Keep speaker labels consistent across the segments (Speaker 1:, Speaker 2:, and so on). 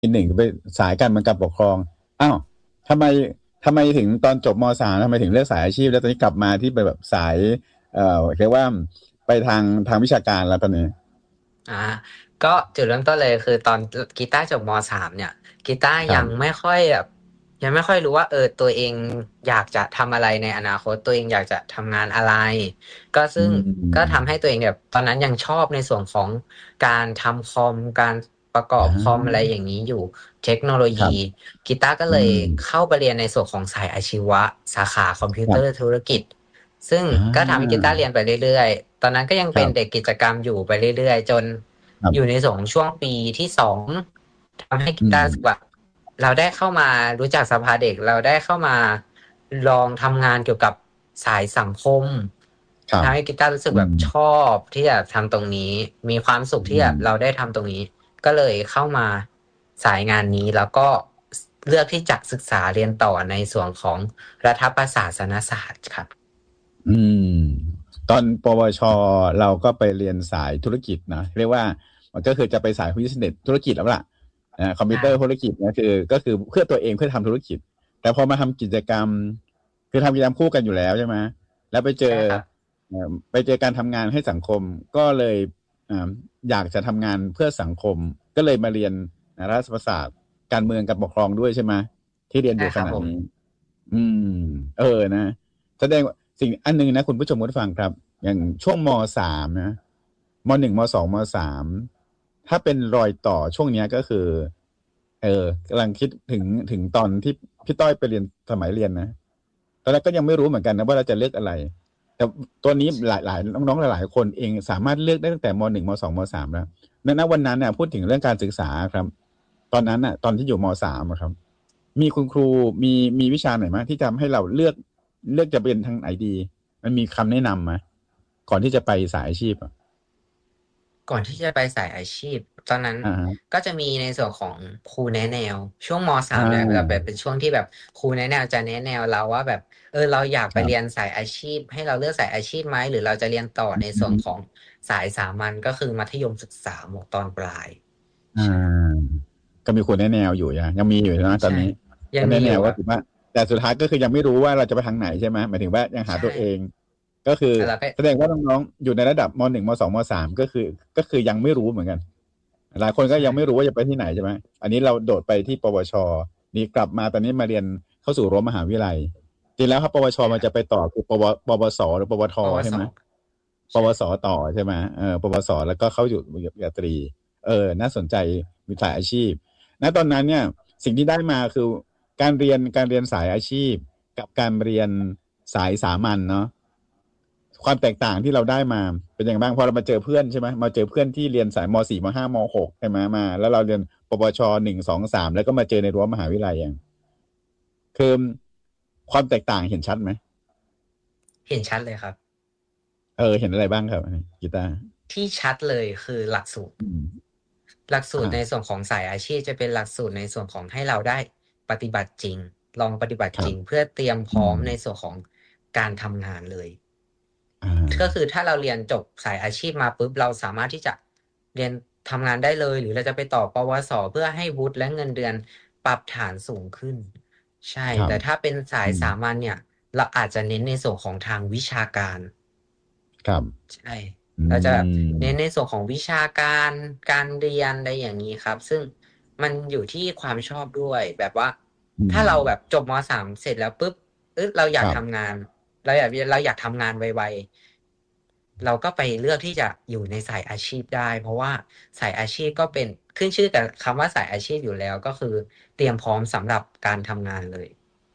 Speaker 1: ปี 1ไปสายการเมืองการปกครองอ้าวทำไมทำไมถึงตอนจบม.3ทำไมถึงเลือกสายอาชีพแล้วตอนนี้กลับมาที่ไปแบบสายเรียกว่าไปทางวิชาการแล้วตอนนี้
Speaker 2: อ่าก็จุดเริ่มต้นเลยคือตอนกีตาร์จบม.3เนี่ยกีตาร์ยัง
Speaker 1: ครับ
Speaker 2: ไม่ค่อยแบบยังไม่ค่อยรู้ว่าตัวเองอยากจะทำอะไรในอนาคตตัวเองอยากจะทำงานอะไรก็
Speaker 1: อื
Speaker 2: ซึ่งก็ทำให้
Speaker 1: ม
Speaker 2: ตัวเองแบบตอนนั้นยังชอบในส่วนของการทำคอมการประกอบคอมอะไรอย่างนี้อยู่เทคโนโลยี
Speaker 1: ครับ
Speaker 2: กีตาร์ก็
Speaker 1: อื
Speaker 2: เลย
Speaker 1: ม
Speaker 2: เข้าไปเรียนในส่วนของสายอาชีวะสาขาคอมพิวเตอร์
Speaker 1: ครับ
Speaker 2: ธุรกิจซึ่ง
Speaker 1: อ่
Speaker 2: ก็ทำให้กีตา
Speaker 1: า
Speaker 2: ร์เรียนไปเรื่อยๆตอนนั้นก็ยังเป็นเด็ก
Speaker 1: ครับ
Speaker 2: กิจกรรมอยู่ไปเรื่อยๆจน อยู่
Speaker 1: ครับ
Speaker 2: ในส่วนของช่วงปีที่2ทำให้กี
Speaker 1: อืม
Speaker 2: ตาร์รู้สึกว่าเราได้เข้ามารู้จักสภาเด็กเราได้เข้ามาลองทำงานเกี่ยวกับสายสังคม
Speaker 1: ครับ
Speaker 2: ทำให้กีตาร์รู้สึก
Speaker 1: อืม
Speaker 2: แบบชอบที่จะทำตรงนี้มีความสุขที่
Speaker 1: อื
Speaker 2: แบบเรา
Speaker 1: ม
Speaker 2: ได้ทำตรงนี้ก็เลยเข้ามาสายงานนี้แล้วก็เลือกที่จะศึกษาเรียนต่อในส่วนของรัฐประศาสนศาสตร์ครับ
Speaker 1: อืมตอนปวชเราก็ไปเรียนสายธุรกิจนะเรียกว่ามันก็คือจะไปสายบิสเนสธุรกิจแล้วล่ะคอมพิว
Speaker 2: ใช่
Speaker 1: เตอร์ธุรกิจนะคือก็คือเพื่อตัวเองเพื่อทำธุรกิจแต่พอมาทำกิจกรรมคือทำกิจกรรมคู่กันอยู่แล้วใช่ไหมแล้ว
Speaker 2: ใช่ครับ
Speaker 1: ไปเจอการทำงานให้สังคมก็เลยเอ่ออยากจะทำงานเพื่อสังคมก็เลยมาเรียนรัฐศาสตร์การเมืองการปกครองด้วยใช่ไหมที่เรียนอ
Speaker 2: ใช่
Speaker 1: ยู่
Speaker 2: ครับผม
Speaker 1: ขณะนี้อืมนะแสดง สิ่งอันหนึงนะคุณผู้ชมผู้ฟังครับอย่างช่วงม.3นะม.1 ม.2 ม.3ถ้าเป็นรอยต่อช่วงเนี้ยก็คือกำลังคิดถึงตอนที่พี่ต้อยไปเรียนสมัยเรียนนะตอนแรกก็ยังไม่รู้เหมือนกันนะว่าเราจะเลือกอะไรแต่ตัวนี้หลายน้องๆหลายๆคนเองสามารถเลือกได้ตั้งแต่ม.1 ม.2 ม.3แล้วณวันนั้นเนี่ยพูดถึงเรื่องการศึกษาครับตอนนั้นน่ะตอนที่อยู่ม.3ครับมีคุณครูมีวิชาไหนไหมที่ทำให้เราเลือกจะเป็นทางไหนดีมันมีคำแนะนำไหมก่อนที่จะไปสายอาชีพอ่ะ
Speaker 2: ก่อนที่จะไปสายอาชีพตอนนั้น
Speaker 1: อ่าฮะ
Speaker 2: ก็จะมีในส่วนของครูแนะแนวช่วงม.3เนี่ยแบบ
Speaker 1: อ่า
Speaker 2: เป็นช่วงที่แบบครูแนะแนวจะแนะแนวเราว่าแบบเราอยากไปเรียน
Speaker 1: ครับ
Speaker 2: สายอาชีพให้เราเลือกสายอาชีพไหมหรือเราจะเรียนต่อใน
Speaker 1: อืม
Speaker 2: ส่วนของสายสามัญก็คือมัธยมศึกษาหมวดตอนปลาย
Speaker 1: อ่
Speaker 2: ใช่
Speaker 1: าก็มีคนแนะแนวอยู่ยังมีอยู่นะตอน
Speaker 2: ใช่
Speaker 1: นี้
Speaker 2: ยัง
Speaker 1: ก็แนะแน
Speaker 2: มีอยู่ครับ
Speaker 1: วก็ถือว่าแต่สุดท้ายก็คือยังไม่รู้ว่าเราจะไปทางไหนใช่ไหมหมายถึงว่ายังหา
Speaker 2: ใช่
Speaker 1: ตัวเองก็คือ
Speaker 2: แล้วเราก็
Speaker 1: แสดงว่าน้องๆอยู่ในระดับม.1 ม.2 ม.3ก็คือยังไม่รู้เหมือนกันหลายคนก็
Speaker 2: ใช่
Speaker 1: ยังไม่รู้ว่าจะไปที่ไหนใช่ไหมอันนี้เราโดดไปที่ปวชนี่กลับมาตอนนี้มาเรียนเข้าสู่รั้วมหาวิทยาลัยจริงแล้วครับปวช
Speaker 2: ใช่ครับ
Speaker 1: มันจะไปต่อคือปวสหรือปวท
Speaker 2: ปวส
Speaker 1: ใช่ไหม ป
Speaker 2: ใช่
Speaker 1: วสต่อใช่ไหมปวสแล้วก็เข้าอยู่ปริญญาตรีน่าสนใจมีสายอาชีพณตอนนั้นเนี่ยสิ่งที่ได้มาคือการเรียนสายอาชีพกับการเรียนสายสามัญเนาะความแตกต่างที่เราได้มาเป็นยังไงบ้างพอเรามาเจอเพื่อนใช่ไหมมาเจอเพื่อนที่เรียนสายม.4 ม.5 ม.6ใช่ไหมมาแล้วเราเรียนปวช1 2 3แล้วก็มาเจอในรั้วมหาวิทยาลัยอย่างคือความแตกต่างเห็นชัดไหม
Speaker 2: เห็นชัดเลยครับ
Speaker 1: เห็นอะไรบ้างครับอันนี้กีตาร์
Speaker 2: ที่ชัดเลยคือหลักสูตร
Speaker 1: อืม
Speaker 2: หลักสูตรในส่
Speaker 1: อ่า
Speaker 2: วนของสายอาชีพจะเป็นหลักสูตรในส่วนของให้เราได้ปฏิบัติจริงลองปฏิบัติ
Speaker 1: ครับ
Speaker 2: จริงเพื่อเตรียมพ
Speaker 1: อืม
Speaker 2: ร้อมในส่วนของการทำงานเลย
Speaker 1: อ่
Speaker 2: ก็คือ
Speaker 1: า
Speaker 2: ถ้าเราเรียนจบสายอาชีพมาปุ๊บเราสามารถที่จะเรียนทำงานได้เลยหรือเราจะไปต่อปวสเพื่อให้วุฒิและเงินเดือนปรับฐานสูงขึ้นใช่
Speaker 1: ครับ
Speaker 2: แต่ถ้าเป็นสาย
Speaker 1: อืม
Speaker 2: สามัญเนี่ยเราอาจจะเน้นในส่วนของทางวิชาการ
Speaker 1: ครับ
Speaker 2: ใช่
Speaker 1: อื
Speaker 2: เราจะแบบเน้นใน
Speaker 1: ม
Speaker 2: ส่วนของวิชาการการเรียนอะไรอย่างนี้ครับซึ่งมันอยู่ที่ความชอบด้วยแบบว่า
Speaker 1: อืม
Speaker 2: ถ้าเราแบบจบม.3เสร็จแล้วปุ๊บเราอยาก
Speaker 1: ครับ
Speaker 2: ทำงานเราอยากทำงานไวๆเราก็ไปเลือกที่จะอยู่ในสายอาชีพได้เพราะว่าสายอาชีพก็เป็นขึ้นชื่อกับคำว่าสายอาชีพอยู่แล้วก็คือเตรียมพร้อมสำหรับการทำงานเลย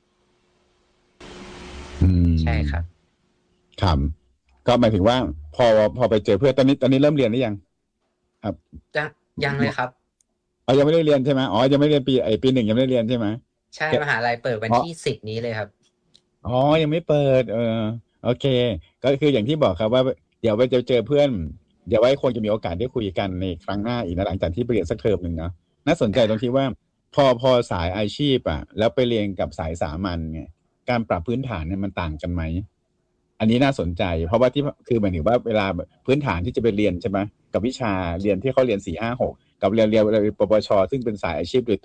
Speaker 1: อื
Speaker 2: ใช่
Speaker 1: ม
Speaker 2: ครับ
Speaker 1: ครับก็หมายถึงว่าพอพอไปเจอเพื่อนตอนนี้เริ่มเรียนหรือยังครับ
Speaker 2: ยังยังเลยครับ
Speaker 1: ยังไม่ได้เรียนใช่ไหมอ๋อยังไม่ได้เรียนปี 1ยังไม่ได้เรียนใช่ไหม
Speaker 2: ใช่
Speaker 1: แค่
Speaker 2: มหาลัยเปิดวัน
Speaker 1: อ๋อ
Speaker 2: ที่10นี้เลยครับ
Speaker 1: อ๋อยังไม่เปิดโอเคก็คืออย่างที่บอกครับว่าเดี๋ยวไปเจอเพื่อนเดี๋ยวไว้คงจะมีโอกาสได้คุยกันในครั้งหน้าอีกนะหลังจากที่ไปเรียนสักเทอมหนึ่งเนาะน่าสนใจ
Speaker 2: ได้
Speaker 1: ตรงที่ว่าพอสายอาชีพแล้วไปเรียนกับสายสามัญเนี่ยการปรับพื้นฐานเนี่ยมันต่างกันไหม อันนี้น่าสนใจเพราะว่าที่คือหมายถึงว่าเวลาพื้นฐานที่จะไปเรียนใช่ไหมกับวิชาเรียนที่เขาเรียน4 5 6 กับเรียนปวชซึ่งเป็นสายอาชีพโดย